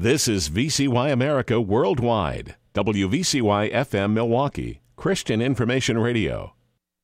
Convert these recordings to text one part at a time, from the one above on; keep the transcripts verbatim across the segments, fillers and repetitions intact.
This is V C Y America Worldwide, W V C Y F M Milwaukee, Christian Information Radio.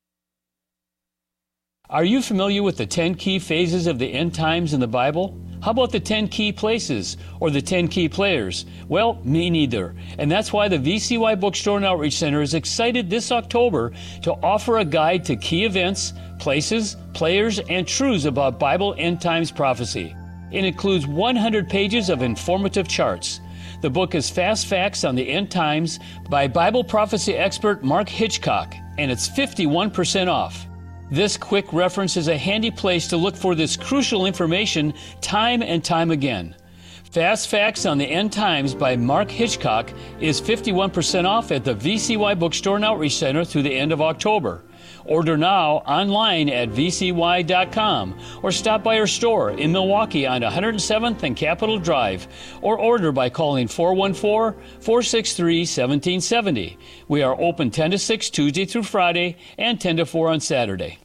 Are you familiar with the ten key phases of the end times in the Bible? How about the ten key places or the ten key players? Well, me neither. And that's why the V C Y Bookstore and Outreach Center is excited this October to offer a guide to key events, places, players, and truths about Bible end times prophecy. It includes one hundred pages of informative charts. The book is Fast Facts on the End Times by Bible prophecy expert Mark Hitchcock, and it's fifty-one percent off. This quick reference is a handy place to look for this crucial information time and time again. Fast Facts on the End Times by Mark Hitchcock is fifty-one percent off at the V C Y Bookstore and Outreach Center through the end of October. Order now online at v c y dot com or stop by our store in Milwaukee on one hundred seventh and Capitol Drive, or order by calling four one four, four six three, one seven seven zero. We are open ten to six Tuesday through Friday and ten to four on Saturday.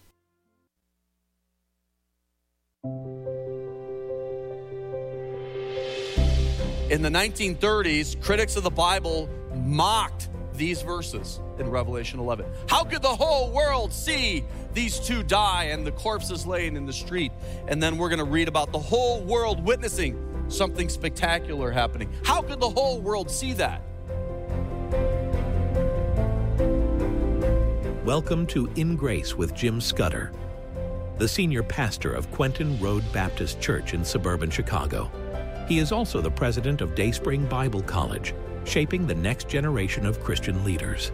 In the nineteen thirties, critics of the Bible mocked these verses in Revelation eleven. How could the whole world see these two die and the corpses laying in the street? And then we're going to read about the whole world witnessing something spectacular happening. How could the whole world see that? Welcome to In Grace with Jim Scudder, the senior pastor of Quentin Road Baptist Church in suburban Chicago. He is also the president of Dayspring Bible College, shaping the next generation of Christian leaders.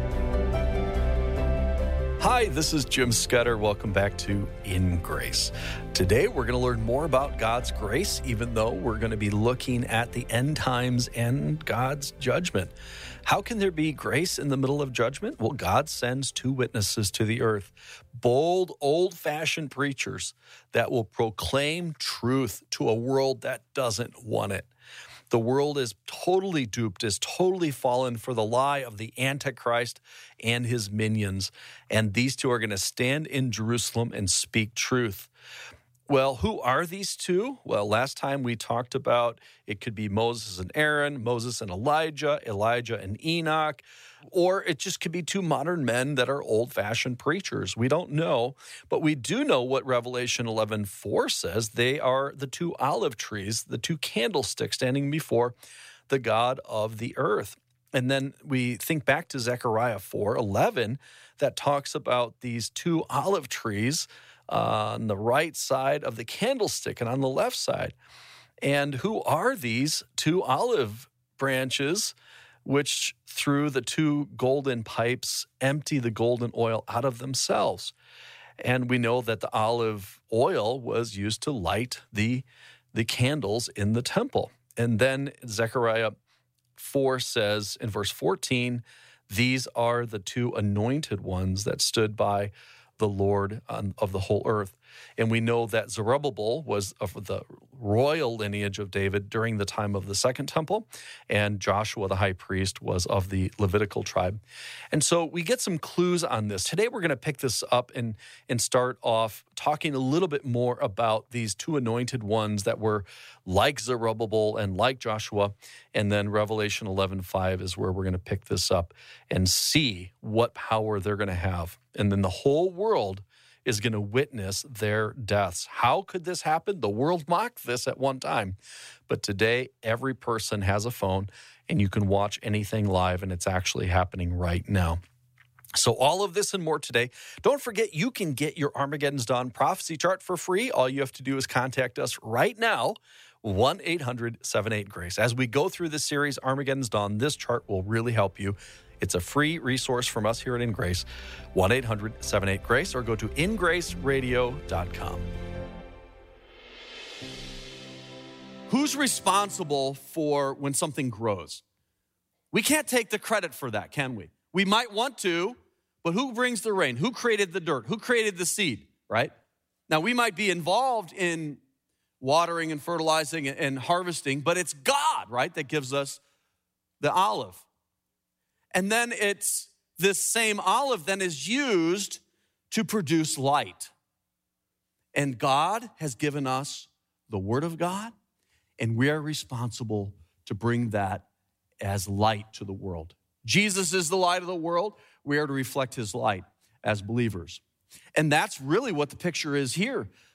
Hi, this is Jim Scudder. Welcome back to In Grace. Today, we're going to learn more about God's grace, even though we're going to be looking at the end times and God's judgment. How can there be grace in the middle of judgment? Well, God sends two witnesses to the earth, bold, old-fashioned preachers that will proclaim truth to a world that doesn't want it. The world is totally duped, is totally fallen for the lie of the Antichrist and his minions. And these two are going to stand in Jerusalem and speak truth. Well, who are these two? Well, last time we talked about it could be Moses and Aaron, Moses and Elijah, Elijah and Enoch, or it just could be two modern men that are old-fashioned preachers. We don't know, but we do know what Revelation eleven four says. They are the two olive trees, the two candlesticks standing before the God of the earth. And then we think back to Zechariah four eleven that talks about these two olive trees uh, on the right side of the candlestick and on the left side. And who are these two olive branches which through the two golden pipes empty the golden oil out of themselves? And we know that the olive oil was used to light the, the candles in the temple. And then Zechariah four says in verse fourteen, these are the two anointed ones that stood by the Lord of the whole earth. And we know that Zerubbabel was of the royal lineage of David during the time of the Second Temple, and Joshua the high priest was of the Levitical tribe. And so we get some clues on this. Today we're going to pick this up and, and start off talking a little bit more about these two anointed ones that were like Zerubbabel and like Joshua. And then Revelation eleven five is where we're going to pick this up and see what power they're going to have. And then the whole world is going to witness their deaths. How could this happen? The world mocked this at one time. But today, every person has a phone, and you can watch anything live, and it's actually happening right now. So all of this and more today. Don't forget, you can get your Armageddon's Dawn prophecy chart for free. All you have to do is contact us right now, one eight hundred seven eight GRACE. As we go through this series, Armageddon's Dawn, this chart will really help you. It's a free resource from us here at In Grace, one eight hundred seven eight GRACE, or go to in grace radio dot com. Who's responsible for when something grows? We can't take the credit for that, can we? We might want to, but who brings the rain? Who created the dirt? Who created the seed, right? Now, we might be involved in watering and fertilizing and harvesting, but it's God, right, that gives us the olive. And then it's this same olive then is used to produce light. And God has given us the Word of God, and we are responsible to bring that as light to the world. Jesus is the light of the world. We are to reflect his light as believers. And that's really what the picture is here.